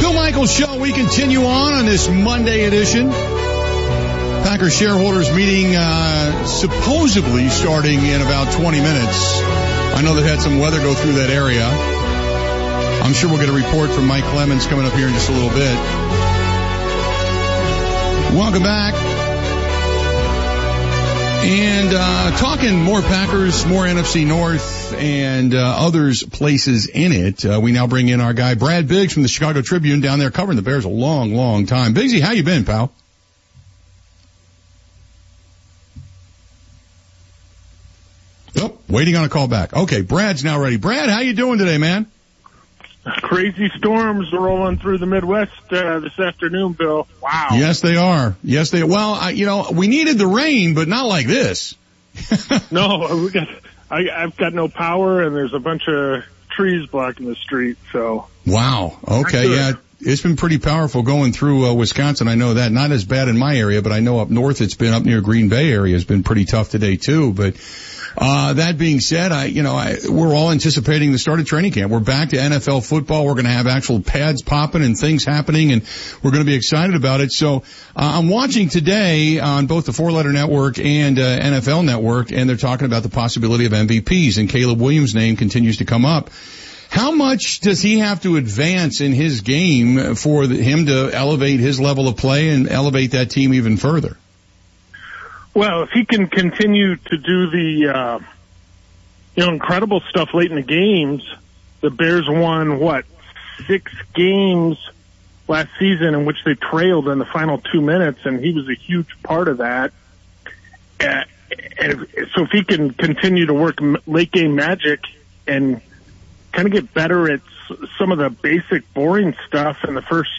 Bill Michaels Show. We continue on this Monday edition. Packers shareholders meeting supposedly starting in about 20 minutes. I know they've had some weather go through that area. I'm sure we'll get a report from Mike Clemens coming up here in just a little bit. Welcome back. And talking more Packers, more NFC North, and others places in it. We now bring in our guy Brad Biggs from the Chicago Tribune down there covering the Bears a long, long time. Biggsy, how you been, pal? Oh, waiting on a call back. Okay, Brad's now ready. Brad, how you doing today, man? Crazy storms rolling through the Midwest this afternoon, Bill. Wow. Yes, they are. Yes, they. Well, we needed the rain, but not like this. No, I've got no power, and there's a bunch of trees blocking the street. So. Wow. Okay. Sure. Yeah, it's been pretty powerful going through Wisconsin. I know that. Not as bad in my area, but I know up north it's been up near Green Bay area. It's been pretty tough today too, but. That being said, we're all anticipating the start of training camp. We're back to NFL football. We're going to have actual pads popping and things happening, and we're going to be excited about it. So, I'm watching today on both the Four Letter Network and NFL Network, and they're talking about the possibility of MVPs, and Caleb Williams' name continues to come up. How much does he have to advance in his game for him to elevate his level of play and elevate that team even further? Well, if he can continue to do the, incredible stuff late in the games, the Bears won, 6 games last season in which they trailed in the final 2 minutes, and he was a huge part of that. So if he can continue to work late game magic and kind of get better at some of the basic boring stuff in the first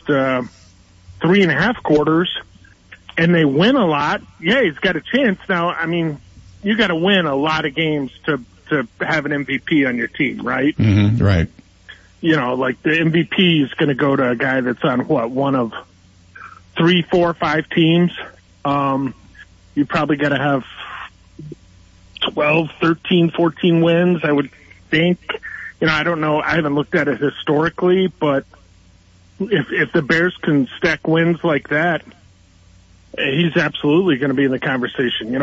3.5 quarters, and they win a lot, yeah, he's got a chance. Now, I mean, you got to win a lot of games to have an MVP on your team, right? Mm-hmm, right. Like the MVP is going to go to a guy that's on one of 3, 4, 5 teams. You probably got to have 12, 13, 14 wins, I would think. I don't know. I haven't looked at it historically, but if the Bears can stack wins like that, he's absolutely going to be in the conversation.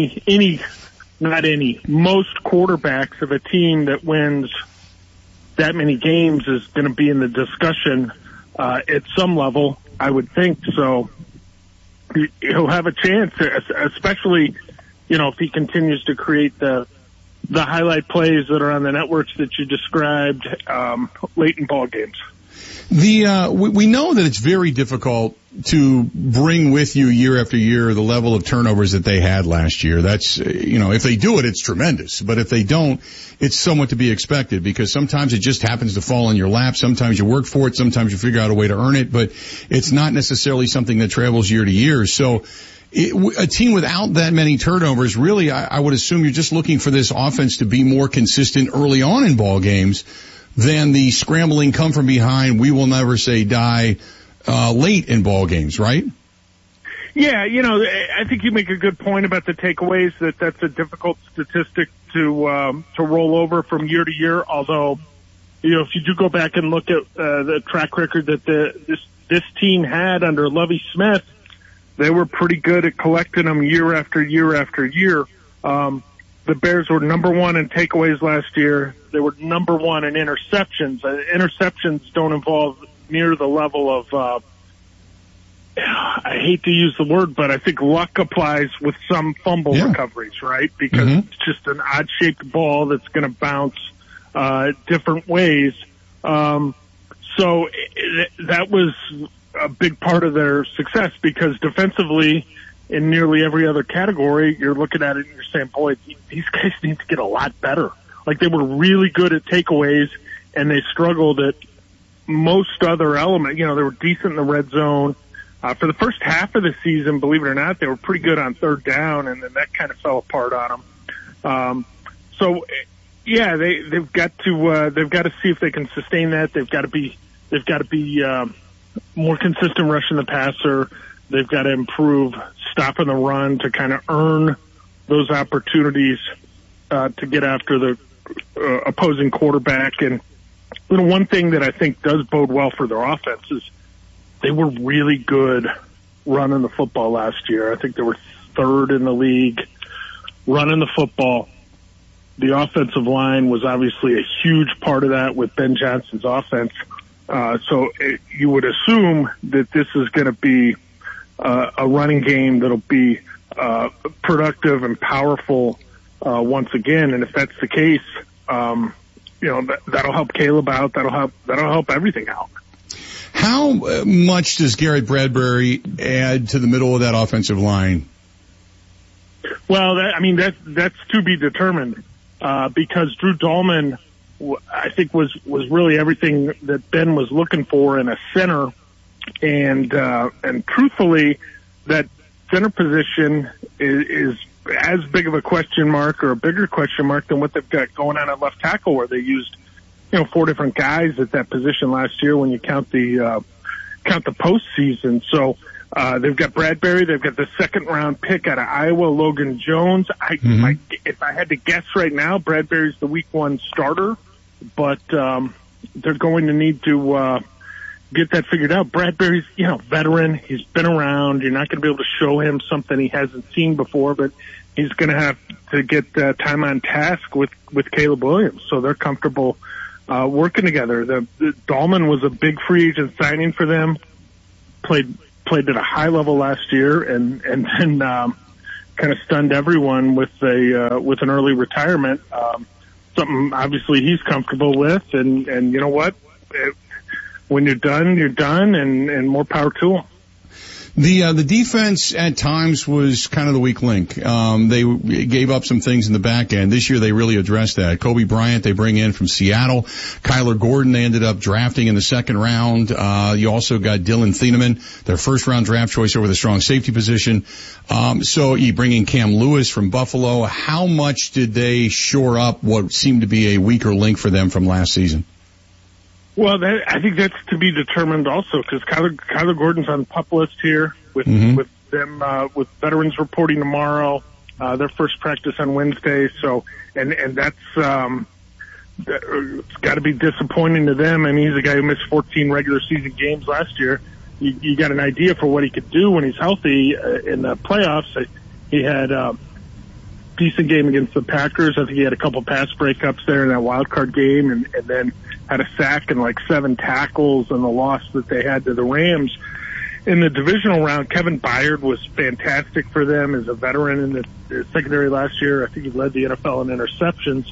Most quarterbacks of a team that wins that many games is going to be in the discussion at some level, I would think. So he'll have a chance, especially, if he continues to create the highlight plays that are on the networks that you described late in ball games. We know that it's very difficult to bring with you year after year the level of turnovers that they had last year. That's, if they do it, it's tremendous. But if they don't, it's somewhat to be expected because sometimes it just happens to fall in your lap. Sometimes you work for it. Sometimes you figure out a way to earn it. But it's not necessarily something that travels year to year. So a team without that many turnovers, really, I would assume you're just looking for this offense to be more consistent early on in ball games than the scrambling come from behind, we will never say die, late in ball games, right? Yeah, I think you make a good point about the takeaways, that's a difficult statistic to roll over from year to year. Although, if you do go back and look at the track record that this team had under Lovie Smith, they were pretty good at collecting them year after year after year. The Bears were number 1 in takeaways last year. They were number 1 in interceptions. Interceptions don't involve near the level of, I hate to use the word, but I think luck applies with some fumble recoveries, right? Because it's just an odd-shaped ball that's going to bounce different ways. So that was a big part of their success because defensively, in nearly every other category, you're looking at it and you're saying, boy, these guys need to get a lot better. Like they were really good at takeaways and they struggled at most other elements. They were decent in the red zone. For the first half of the season, believe it or not, they were pretty good on third down and then that kind of fell apart on them. They've got to see if they can sustain that. They've got to be more consistent rushing the passer. They've got to improve stopping the run to kind of earn those opportunities to get after the opposing quarterback. And one thing that I think does bode well for their offense is they were really good running the football last year. I think they were third in the league running the football. The offensive line was obviously a huge part of that with Ben Johnson's offense. You would assume that this is going to be a running game that'll be productive and powerful once again. And if that's the case, that'll help Caleb out. That'll help everything out. How much does Garrett Bradbury add to the middle of that offensive line? Well, that's to be determined, because Drew Dahlman, I think, was really everything that Ben was looking for in a center, and truthfully, that center position is as big of a question mark, or a bigger question mark, than what they've got going on at left tackle, where they used 4 different guys at that position last year when you count the postseason. So they've got Bradbury, they've got the 2nd round pick out of Iowa, Logan Jones. If I had to guess right now, Bradbury's the week 1 starter, but they're going to need to get that figured out. Bradbury's veteran, he's been around. You're not going to be able to show him something he hasn't seen before, but he's going to have to get time on task with Caleb Williams, so they're comfortable working together. The Dahlman was a big free agent signing for them. Played at a high level last year, and then kind of stunned everyone with an early retirement. Something obviously he's comfortable with, and you know what? When you're done, and more power to him. The defense at times was kind of the weak link. They gave up some things in the back end. This year they really addressed that. Kobe Bryant they bring in from Seattle. Kyler Gordon they ended up drafting in the 2nd round. You also got Dylan Thieneman, their 1st round draft choice over the strong safety position. So you bring in Cam Lewis from Buffalo. How much did they shore up what seemed to be a weaker link for them from last season? Well, I think that's to be determined also, because Kyler Gordon's on the PUP list here with them with veterans reporting tomorrow, their first practice on Wednesday. So and that's it's got to be disappointing to them. I mean, he's a guy who missed 14 regular season games last year. You got an idea for what he could do when he's healthy in the playoffs. He had a decent game against the Packers. I think he had a couple pass breakups there in that wild card game, and then had a sack and 7 tackles in the loss that they had to the Rams. In the divisional round, Kevin Byard was fantastic for them as a veteran in the secondary last year. I think he led the NFL in interceptions.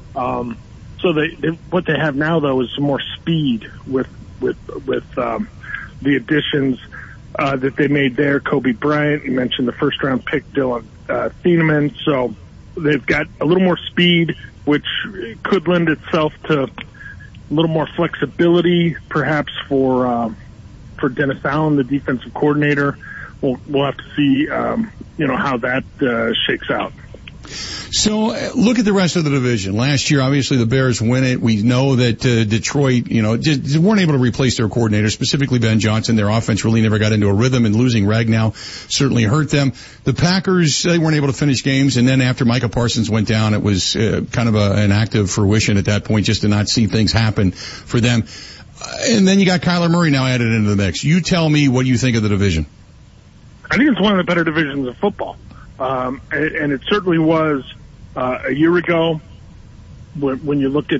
So what they have now, though, is some more speed with the additions that they made there. Kobe Bryant, you mentioned the 1st round pick, Dylan Thieneman. So they've got a little more speed, which could lend itself to a little more flexibility, perhaps for Dennis Allen, the defensive coordinator. We'll have to see, how that shakes out. So look at the rest of the division. Last year, obviously, the Bears win it. We know that Detroit, just weren't able to replace their coordinator, specifically Ben Johnson. Their offense really never got into a rhythm, and losing Ragnow certainly hurt them. The Packers, they weren't able to finish games, and then after Micah Parsons went down, it was kind of an act of fruition at that point, just to not see things happen for them. And then you got Kyler Murray now added into the mix. You tell me what you think of the division. I think it's one of the better divisions of football. And it certainly was a year ago when you look at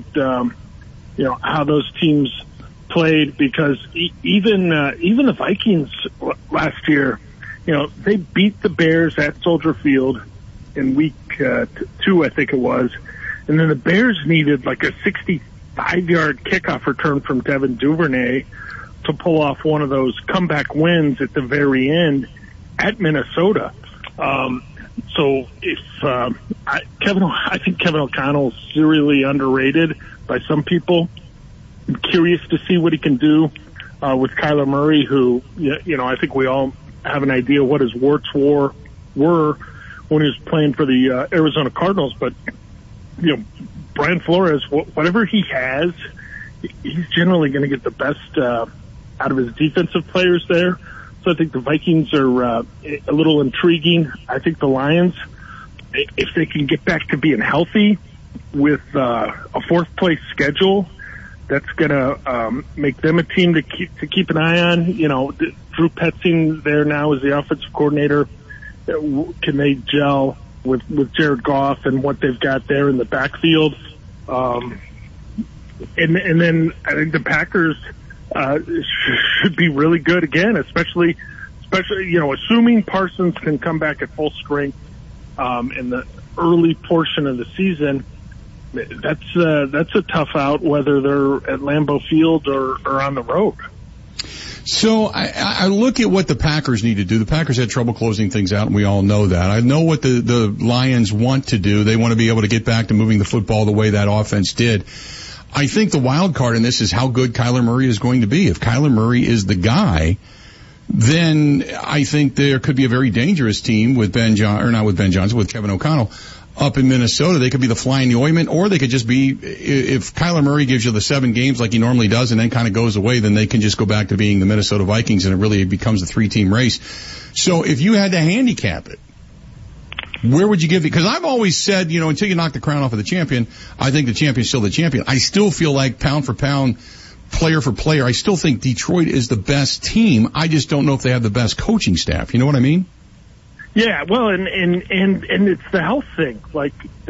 how those teams played, because even the Vikings last year, they beat the Bears at Soldier Field in week 2, I think it was, and then the Bears needed a 65-yard kickoff return from Devin Duvernay to pull off one of those comeback wins at the very end at Minnesota. So if I think Kevin O'Connell is seriously underrated by some people. I'm curious to see what he can do with Kyler Murray, who I think we all have an idea what his warts were when he was playing for the Arizona Cardinals. But Brian Flores, whatever he has, he's generally going to get the best out of his defensive players there. So I think the Vikings are a little intriguing. I think the Lions, if they can get back to being healthy with a 4th place schedule, That's going to make them a team to keep an eye on. You know, Drew Petzing there now is the offensive coordinator. Can they gel with Jared Goff and what they've got there in the backfield? And then I think the Packers should be really good again, especially you know, assuming Parsons can come back at full strength in the early portion of the season. That's a tough out, whether they're at Lambeau Field or on the road. So I look at what the Packers need to do. The Packers had trouble closing things out, and we all know that. I know what the Lions want to do. They want to be able to get back to moving the football the way that offense did. I think the wild card in this is how good Kyler Murray is going to be. If Kyler Murray is the guy, then I think there could be a very dangerous team with with Kevin O'Connell up in Minnesota. They could be the fly in the ointment, or they could just be, if Kyler Murray gives you the 7 games like he normally does and then kind of goes away, then they can just go back to being the Minnesota Vikings and it really becomes a 3-team race. So if you had to handicap it, where would you give it? Because I've always said, you know, until you knock the crown off of the champion, I think the champion's still the champion. I still feel like pound for pound, player for player, I still think Detroit is the best team. I just don't know if they have the best coaching staff. You know what I mean? Yeah, well, and it's the health thing. Like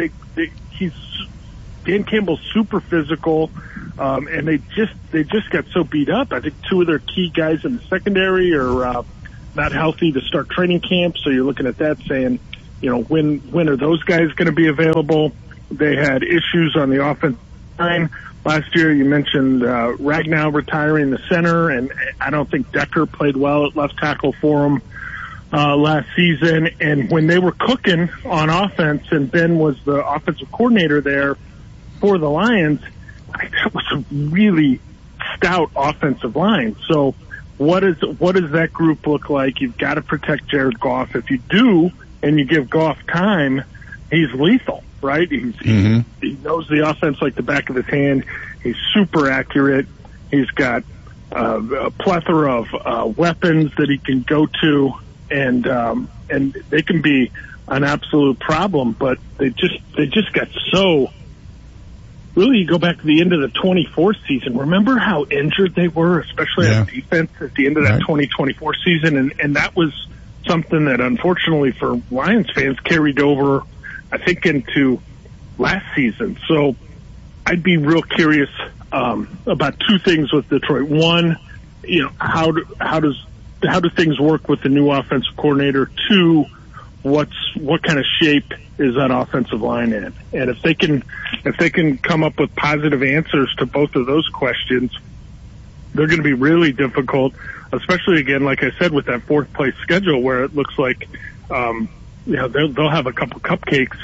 Dan Campbell's super physical, and they just got so beat up. I think 2 of their key guys in the secondary are not healthy to start training camp. So you're looking at that, saying, you know, when are those guys going to be available? They had issues on the offensive line last year. You mentioned Ragnow retiring the center, and I don't think Decker played well at left tackle for them last season. And when they were cooking on offense, and Ben was the offensive coordinator there for the Lions, that was a really stout offensive line. So what does that group look like? You've got to protect Jared Goff. If you do, and you give Goff time, he's lethal, right? He knows the offense like the back of his hand. He's super accurate. He's got a plethora of weapons that he can go to, and they can be an absolute problem. But they just got so. Really, you go back to the end of the 24 season. Remember how injured they were, especially on defense at the end of that 2024 season, and that was something that, unfortunately for Lions fans, carried over, I think, into last season. So I'd be real curious about 2 things with Detroit. One, you know, how do things work with the new offensive coordinator? 2, what kind of shape is that offensive line in? And if they can come up with positive answers to both of those questions, they're going to be really difficult, especially, again, like I said, with that 4th place schedule where it looks like, you know, they'll have a couple cupcakes,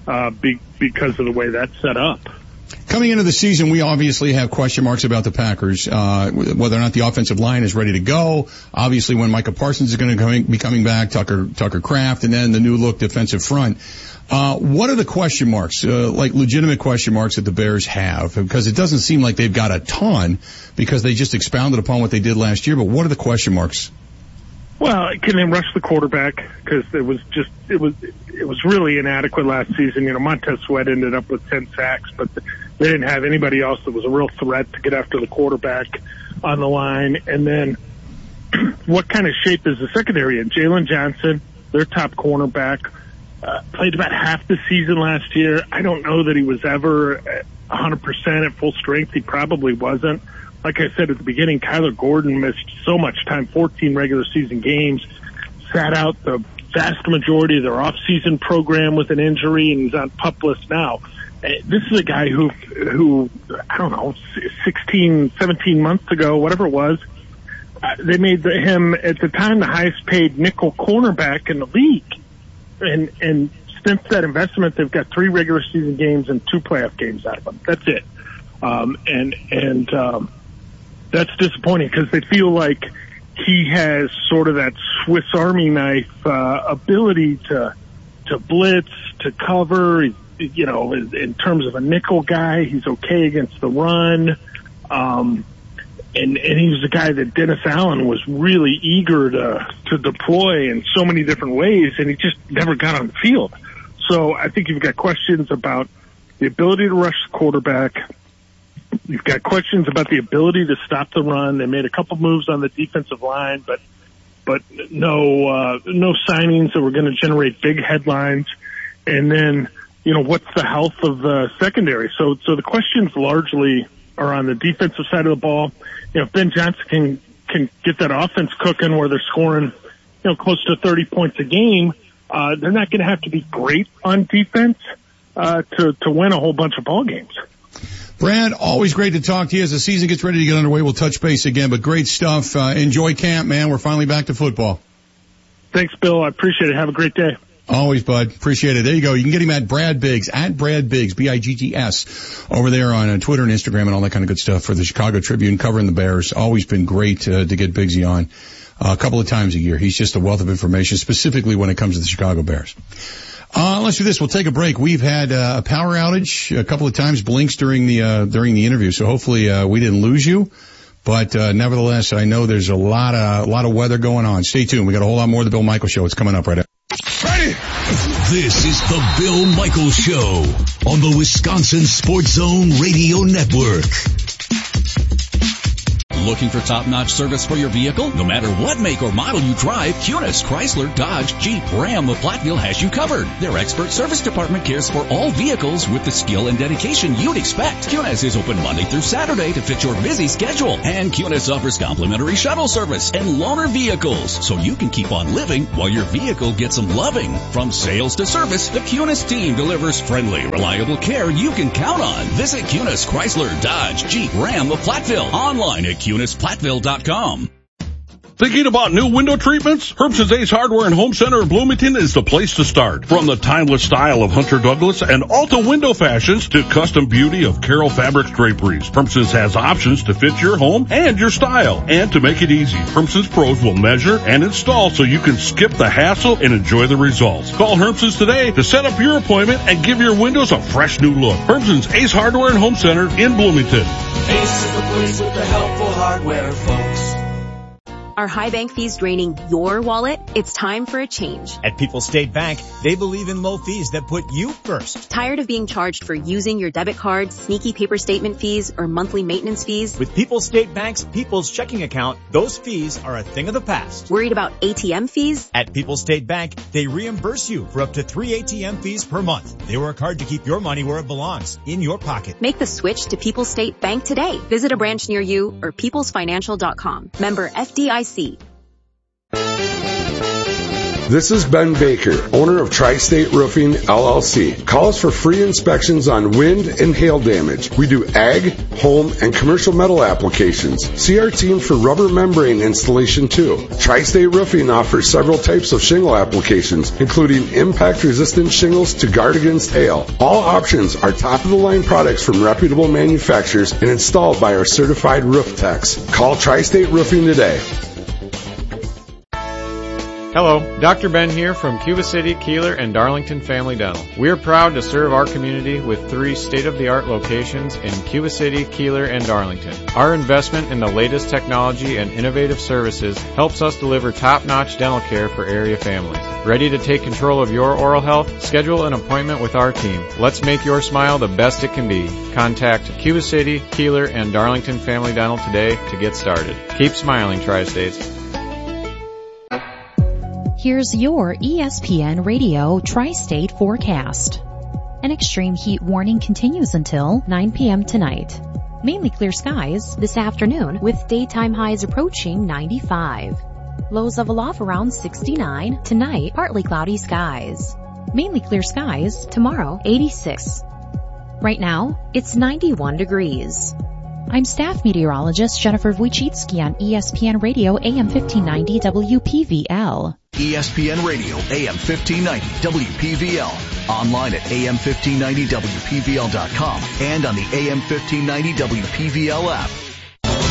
because of the way that's set up. Coming into the season, we obviously have question marks about the Packers, whether or not the offensive line is ready to go. Obviously, when Micah Parsons is going to be coming back, Tucker Kraft, and then the new look defensive front. What are the question marks, like legitimate question marks that the Bears have? Because it doesn't seem like they've got a ton, because they just expounded upon what they did last year. But what are the question marks? Well, can they rush the quarterback? Because it was really inadequate last season. You know, Montez Sweat ended up with 10 sacks, but they didn't have anybody else that was a real threat to get after the quarterback on the line. And then what kind of shape is the secondary in? Jalen Johnson, their top cornerback, played about half the season last year. I don't know that he was ever 100% at full strength. He probably wasn't. Like I said at the beginning, Kyler Gordon missed so much time, 14 regular season games, sat out the vast majority of their off-season program with an injury, and he's on PUP list now. This is a guy who I don't know, 16, 17 months ago, whatever it was, they made him, at the time, the highest paid nickel cornerback in the league. And since that investment, they've got 3 regular season games and 2 playoff games out of him. That's it. That's disappointing, because they feel like he has sort of that Swiss Army knife ability to blitz, to cover. You know, in terms of a nickel guy, he's okay against the run. And he's the guy that Dennis Allen was really eager to deploy in so many different ways, and he just never got on the field. So I think you've got questions about the ability to rush the quarterback, You've got questions about the ability to stop the run. They made a couple moves on the defensive line, but no signings that were going to generate big headlines. And then, what's the health of the secondary? So the questions largely are on the defensive side of the ball. If Ben Johnson can get that offense cooking where they're scoring, close to 30 points a game, they're not going to have to be great on defense to win a whole bunch of ball games. Brad, always great to talk to you. As the season gets ready to get underway, we'll touch base again, but great stuff. Enjoy camp, man. We're finally back to football. Thanks, Bill. I appreciate it. Have a great day. Always, bud. Appreciate it. There you go. You can get him at Brad Biggs, Biggs, over there on Twitter and Instagram and all that kind of good stuff for the Chicago Tribune covering the Bears. Always been great to get Biggsy on a couple of times a year. He's just a wealth of information, specifically when it comes to the Chicago Bears. Let's do this. We'll take a break. We've had a power outage a couple of times, blinks during the interview. So hopefully, we didn't lose you. But, nevertheless, I know there's a lot of weather going on. Stay tuned. We got a whole lot more of the Bill Michaels Show. It's coming up right after. Ready? This is the Bill Michaels Show on the Wisconsin Sports Zone Radio Network. Looking for top-notch service for your vehicle? No matter what make or model you drive, Kunes, Chrysler, Dodge, Jeep, Ram of Platteville has you covered. Their expert service department cares for all vehicles with the skill and dedication you'd expect. Kunes is open Monday through Saturday to fit your busy schedule. And Kunes offers complimentary shuttle service and loaner vehicles, so you can keep on living while your vehicle gets some loving. From sales to service, the Kunes team delivers friendly, reliable care you can count on. Visit Kunes, Chrysler, Dodge, Jeep, Ram of Platteville. Online at KunesPlatteville.com. Thinking about new window treatments? Herbson's Ace Hardware and Home Center in Bloomington is the place to start. From the timeless style of Hunter Douglas and Alta window fashions to custom beauty of Carroll Fabrics draperies, Herbson's has options to fit your home and your style. And to make it easy, Herbson's pros will measure and install so you can skip the hassle and enjoy the results. Call Herbson's today to set up your appointment and give your windows a fresh new look. Herbson's Ace Hardware and Home Center in Bloomington. Ace is the place with the helpful hardware, folks. Are high bank fees draining your wallet? It's time for a change. At People's State Bank, they believe in low fees that put you first. Tired of being charged for using your debit card, sneaky paper statement fees, or monthly maintenance fees? With People's State Bank's People's Checking Account, those fees are a thing of the past. Worried about ATM fees? At People's State Bank, they reimburse you for up to 3 ATM fees per month. They work hard to keep your money where it belongs, in your pocket. Make the switch to People's State Bank today. Visit a branch near you or peoplesfinancial.com. Member FDIC. This is Ben Baker, owner of Tri-State Roofing, LLC. Call us for free inspections on wind and hail damage. We do ag, home, and commercial metal applications. See our team for rubber membrane installation too. Tri-State Roofing offers several types of shingle applications, including impact-resistant shingles to guard against hail. All options are top-of-the-line products from reputable manufacturers and installed by our certified roof techs. Call Tri-State Roofing today. Hello, Dr. Ben here from Cuba City, Keeler, and Darlington Family Dental. We are proud to serve our community with 3 state-of-the-art locations in Cuba City, Keeler, and Darlington. Our investment in the latest technology and innovative services helps us deliver top-notch dental care for area families. Ready to take control of your oral health? Schedule an appointment with our team. Let's make your smile the best it can be. Contact Cuba City, Keeler, and Darlington Family Dental today to get started. Keep smiling, Tri-States. Here's your ESPN Radio Tri-State forecast. An extreme heat warning continues until 9 p.m. tonight. Mainly clear skies this afternoon with daytime highs approaching 95. Lows level off around 69. Tonight, partly cloudy skies. Mainly clear skies tomorrow, 86. Right now, it's 91 degrees. I'm staff meteorologist Jennifer Wojcicki on ESPN Radio AM 1590 WPVL. ESPN Radio AM 1590 WPVL. Online at AM1590WPVL.com and on the AM 1590 WPVL app.